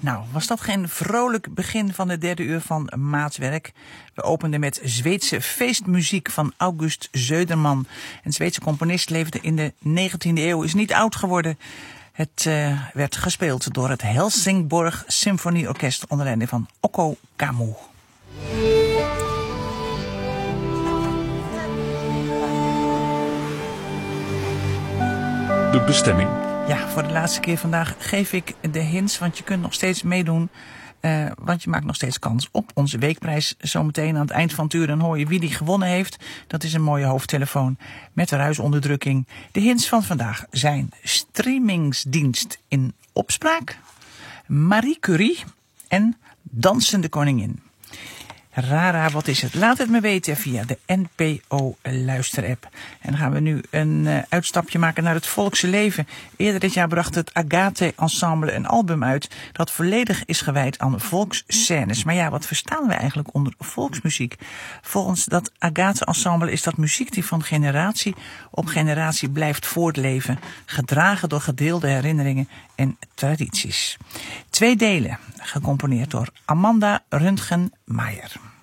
Nou, was dat geen vrolijk begin van de derde uur van Maatwerk? We openden met Zweedse feestmuziek van August Söderman. Een Zweedse componist, leefde in de 19e eeuw, is niet oud geworden. Het werd gespeeld door het Helsingborg Symfonieorkest onder leiding van Okko Kamu. De bestemming. Ja, voor de laatste keer vandaag geef ik de hints, want je kunt nog steeds meedoen. Want je maakt nog steeds kans op onze weekprijs. Zometeen aan het eind van het uur dan hoor je wie die gewonnen heeft. Dat is een mooie hoofdtelefoon met ruisonderdrukking. De hints van vandaag zijn streamingsdienst in opspraak, Marie Curie en Dansende Koningin. Rara, wat is het? Laat het me weten via de NPO luisterapp. En dan gaan we nu een uitstapje maken naar het volkse leven. Eerder dit jaar bracht het Agathe Ensemble een album uit dat volledig is gewijd aan volksscènes. Maar ja, wat verstaan we eigenlijk onder volksmuziek? Volgens dat Agathe Ensemble is dat muziek die van generatie op generatie blijft voortleven, gedragen door gedeelde herinneringen en tradities. 2 delen, gecomponeerd door Amanda Röntgen-Meyer.